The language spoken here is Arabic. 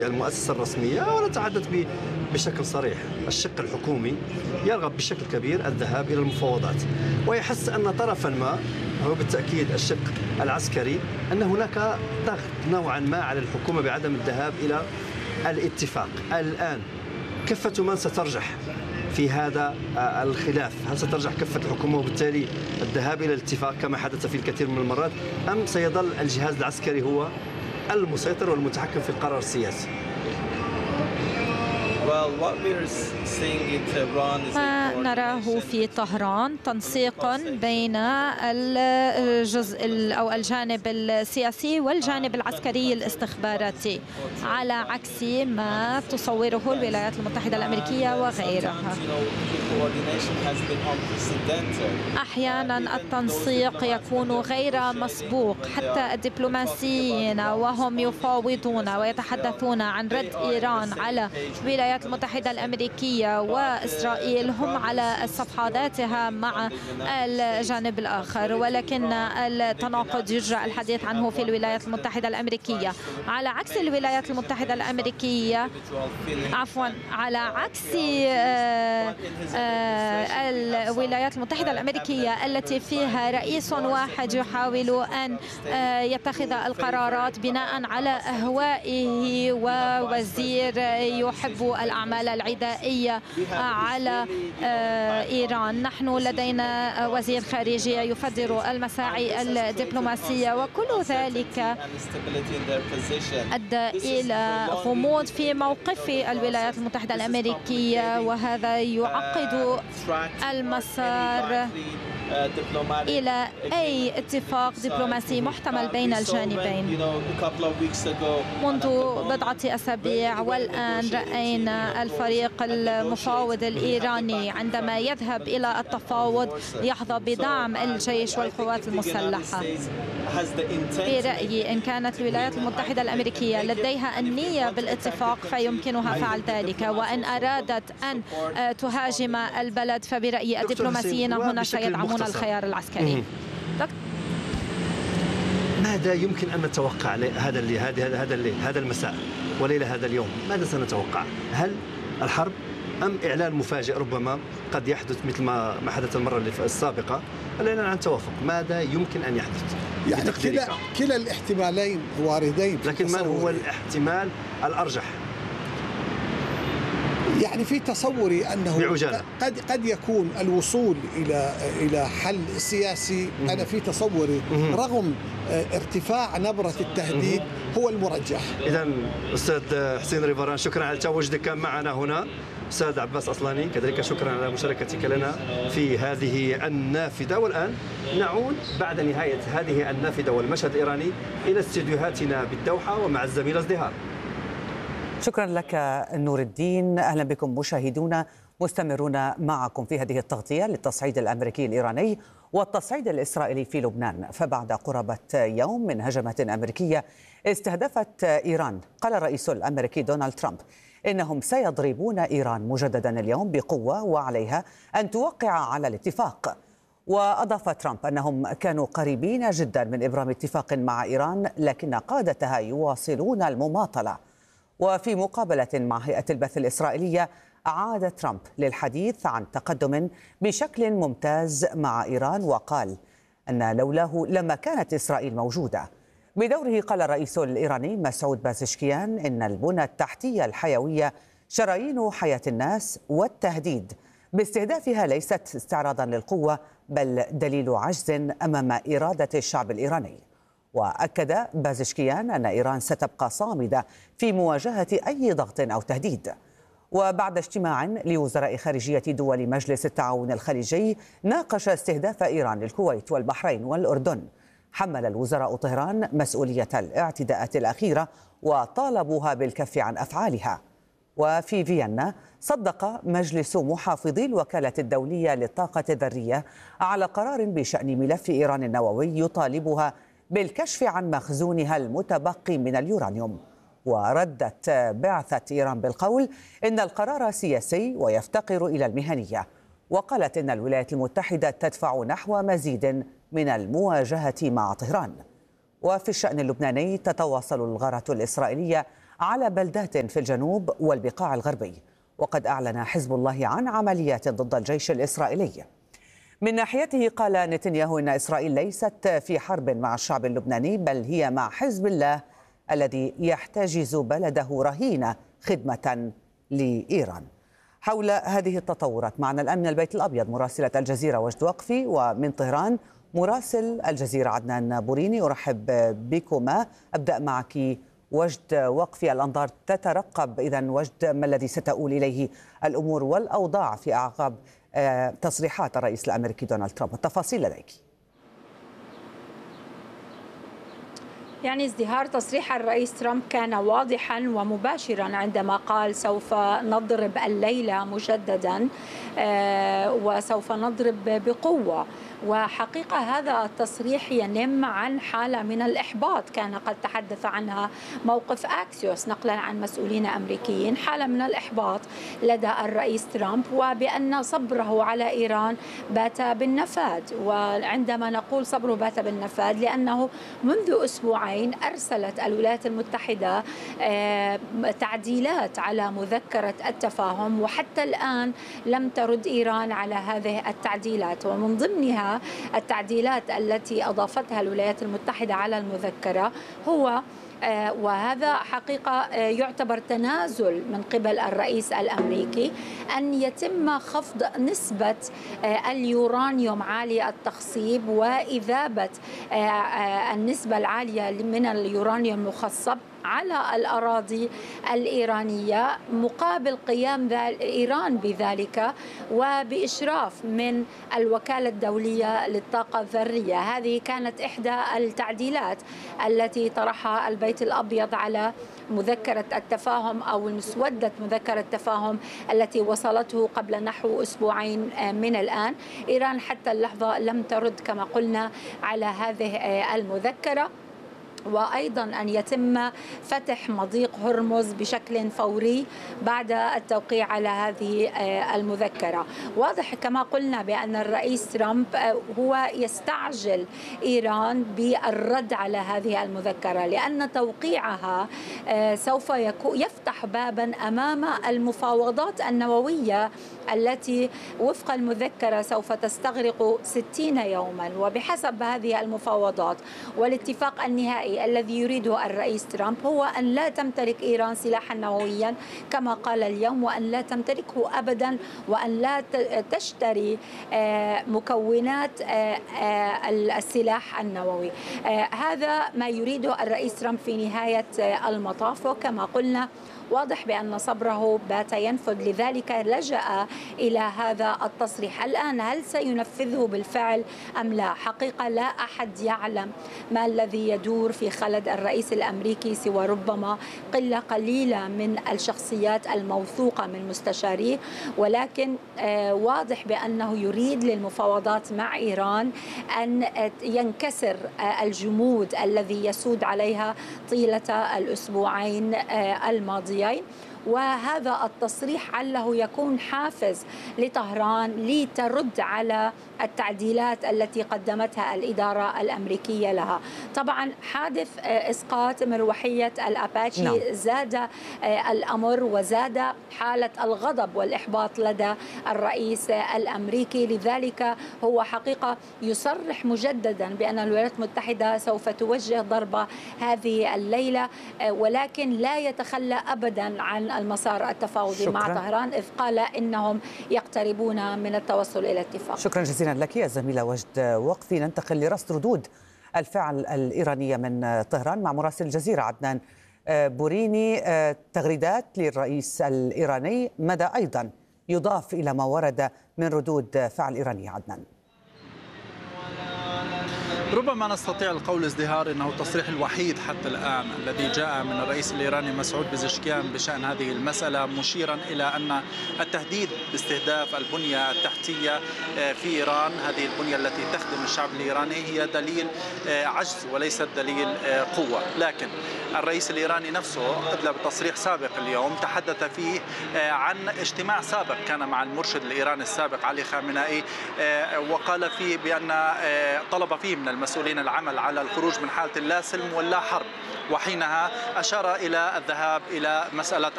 المؤسسة الرسمية، ونتحدث بشكل صريح. الشق الحكومي يرغب بشكل كبير الذهاب إلى المفاوضات، ويحس أن طرفا ما، هو بالتأكيد الشق العسكري، أن هناك ضغط نوعا ما على الحكومة بعدم الذهاب إلى الاتفاق. الآن كفة من سترجح في هذا الخلاف؟ هل سترجح كفة الحكومة وبالتالي الذهاب إلى الاتفاق كما حدث في الكثير من المرات، أم سيظل الجهاز العسكري هو المسيطر والمتحكم في القرار السياسي؟ ما نراه في طهران تنسيق بين الجزء أو الجانب السياسي والجانب العسكري الاستخباراتي، على عكس ما تصوره الولايات المتحدة الأمريكية وغيرها. أحيانا التنسيق يكون غير مسبوق، حتى الدبلوماسيين وهم يفاوضون ويتحدثون عن رد إيران على الولايات المتحدة الأمريكية وإسرائيل هم على صفحاتها مع الجانب الآخر، ولكن التناقض يجرى الحديث عنه في الولايات المتحدة الأمريكية. على عكس الولايات المتحدة الأمريكية، على عكس الولايات المتحدة الأمريكية التي فيها رئيس واحد يحاول أن يتخذ القرارات بناء على أهوائه، ووزير يحب الأعمال العدائية على إيران. نحن لدينا وزير خارجية يفدر المساعي الدبلوماسية، وكل ذلك أدى إلى غموض في موقف الولايات المتحدة الأمريكية، وهذا يعقد المسار إلى أي اتفاق دبلوماسي محتمل بين الجانبين. منذ بضعة أسابيع والآن رأينا الفريق المفاوض الإيراني عندما يذهب إلى التفاوض يحظى بدعم الجيش والقوات المسلحة. برأيي إن كانت الولايات المتحدة الأمريكية لديها النية بالاتفاق فيمكنها فعل ذلك، وإن أرادت أن تهاجم البلد فبرأيي الدبلوماسيين هنا سيدعمون الخيار العسكري. ماذا يمكن أن نتوقع هذا المساء وليلة هذا اليوم؟ ماذا سنتوقع؟ هل الحرب أم إعلان مفاجئ ربما قد يحدث مثل ما حدث المرة السابقة، الإعلان عن توافق؟ ماذا يمكن أن يحدث؟ يعني كلا الاحتمالين واردين، لكن من هو الاحتمال الأرجح؟ يعني في تصوري أنه قد يكون الوصول إلى حل سياسي. أنا في تصوري رغم ارتفاع نبرة التهديد هو المرجح. إذا أستاذ حسين ريفران، شكرا على تواجدك معنا هنا. أستاذ عباس أصلاني كذلك شكرا على مشاركتك لنا في هذه النافذة. والآن نعود بعد نهاية هذه النافذة والمشهد الإيراني إلى استديوهاتنا بالدوحة ومع الزميل ازدهار. شكرا لك نور الدين. أهلا بكم مشاهدونا، مستمرون معكم في هذه التغطية للتصعيد الأمريكي الإيراني والتصعيد الإسرائيلي في لبنان. فبعد قرابة يوم من هجمات أمريكية استهدفت إيران، قال الرئيس الأمريكي دونالد ترامب إنهم سيضربون إيران مجددا اليوم بقوة وعليها أن توقع على الاتفاق. وأضاف ترامب أنهم كانوا قريبين جدا من إبرام اتفاق مع إيران، لكن قادتها يواصلون المماطلة. وفي مقابلة مع هيئة البث الإسرائيلية عاد ترامب للحديث عن تقدم بشكل ممتاز مع إيران، وقال أن لولاه لما كانت إسرائيل موجودة. بدوره قال الرئيس الإيراني مسعود بازشكيان إن البنى التحتية الحيوية شرايين حياة الناس، والتهديد باستهدافها ليست استعراضا للقوة بل دليل عجز أمام إرادة الشعب الإيراني. وأكد بازشكيان أن إيران ستبقى صامدة في مواجهة أي ضغط أو تهديد. وبعد اجتماع لوزراء خارجية دول مجلس التعاون الخليجي ناقش استهداف إيران للكويت والبحرين والأردن، حمل الوزراء طهران مسؤولية الاعتداءات الأخيرة وطالبوها بالكف عن أفعالها. وفي فيينا صدق مجلس محافظي الوكالة الدولية للطاقة الذرية على قرار بشأن ملف إيران النووي يطالبها بالكشف عن مخزونها المتبقي من اليورانيوم. وردت بعثة إيران بالقول إن القرار سياسي ويفتقر إلى المهنية، وقالت إن الولايات المتحدة تدفع نحو مزيد من المواجهة مع طهران. وفي الشأن اللبناني تتواصل الغارة الإسرائيلية على بلدات في الجنوب والبقاع الغربي. وقد أعلن حزب الله عن عمليات ضد الجيش الإسرائيلي. من ناحيته قال نتنياهو إن إسرائيل ليست في حرب مع الشعب اللبناني، بل هي مع حزب الله الذي يحتجز بلده رهينة خدمة لإيران. حول هذه التطورات معنا الآن من البيت الأبيض مراسلة الجزيرة وجد وقفي، ومن طهران مراسل الجزيرة عدنان بوريني. أرحب بكما. أبدأ معك وجد وقفي. الأنظار تترقب إذن وجد ما الذي ستؤول إليه الأمور والأوضاع في أعقاب تصريحات الرئيس الأمريكي دونالد ترامب. التفاصيل لديك. يعني ازدهار تصريح الرئيس ترامب كان واضحا ومباشرا عندما قال سوف نضرب الليلة مجددا وسوف نضرب بقوة. وحقيقة هذا التصريح ينم عن حالة من الإحباط كان قد تحدث عنها موقف أكسيوس نقلا عن مسؤولين أمريكيين، حالة من الإحباط لدى الرئيس ترامب وبأن صبره على إيران بات بالنفاد. وعندما نقول صبره بات بالنفاد لأنه منذ أسبوعين أرسلت الولايات المتحدة تعديلات على مذكرة التفاهم، وحتى الآن لم ترد إيران على هذه التعديلات. ومن ضمنها التعديلات التي أضافتها الولايات المتحدة على المذكرة هو وهذا حقيقة يعتبر تنازل من قبل الرئيس الأمريكي أن يتم خفض نسبة اليورانيوم عالي التخصيب وإذابة النسبة العالية من اليورانيوم المخصب على الأراضي الإيرانية مقابل قيام إيران بذلك وبإشراف من الوكالة الدولية للطاقة الذرية. هذه كانت إحدى التعديلات التي طرحها البيت الأبيض على مذكرة التفاهم أو مسودة مذكرة التفاهم التي وصلته قبل نحو أسبوعين من الآن. إيران حتى اللحظة لم ترد كما قلنا على هذه المذكرة، وأيضا أن يتم فتح مضيق هرمز بشكل فوري بعد التوقيع على هذه المذكرة. واضح كما قلنا بأن الرئيس ترامب هو يستعجل إيران بالرد على هذه المذكرة، لأن توقيعها سوف يفتح بابا أمام المفاوضات النووية التي وفق المذكرة سوف تستغرق 60 يوما. وبحسب هذه المفاوضات والاتفاق النهائي الذي يريده الرئيس ترامب هو أن لا تمتلك إيران سلاحا نوويا كما قال اليوم، وأن لا تمتلكه أبدا، وأن لا تشتري مكونات السلاح النووي. هذا ما يريده الرئيس ترامب في نهاية المطاف. وكما قلنا واضح بأن صبره بات ينفذ، لذلك لجأ إلى هذا التصريح. الآن هل سينفذه بالفعل أم لا؟ حقيقة لا أحد يعلم ما الذي يدور في خلد الرئيس الأمريكي سوى ربما قلة قليلة من الشخصيات الموثوقة من مستشاريه، ولكن واضح بأنه يريد للمفاوضات مع إيران أن ينكسر الجمود الذي يسود عليها طيلة الأسبوعين الماضيين. وهذا التصريح عله يكون حافز لطهران لترد على التعديلات التي قدمتها الإدارة الأمريكية لها. طبعا حادث إسقاط مروحية الأباتشي زاد الأمر وزاد حالة الغضب والإحباط لدى الرئيس الأمريكي. لذلك هو حقيقة يصرح مجددا بأن الولايات المتحدة سوف توجه ضربة هذه الليلة، ولكن لا يتخلى أبدا عن المسار التفاوضي مع طهران، إذ قال إنهم يقتربون من التوصل إلى اتفاق. شكرا جزيلا لك الزميلة وجد وقفي. ننتقل لرصد ردود الفعل الإيرانية من طهران مع مراسل الجزيرة عدنان بوريني. تغريدات للرئيس الإيراني، ماذا أيضا يضاف إلى ما ورد من ردود فعل إيرانية عدنان؟ ربما نستطيع القول ازدهار انه التصريح الوحيد حتى الان الذي جاء من الرئيس الايراني مسعود بزشكيان بشان هذه المساله، مشيرا الى ان التهديد باستهداف البنيه التحتيه في ايران، هذه البنيه التي تخدم الشعب الايراني، هي دليل عجز وليست دليل قوه. لكن الرئيس الإيراني نفسه أدلى بتصريح سابق اليوم تحدث فيه عن اجتماع سابق كان مع المرشد الإيراني السابق علي خامنئي، وقال فيه بأن طلب فيه من المسؤولين العمل على الخروج من حالة اللا سلم واللا حرب، وحينها أشار إلى الذهاب إلى مسألة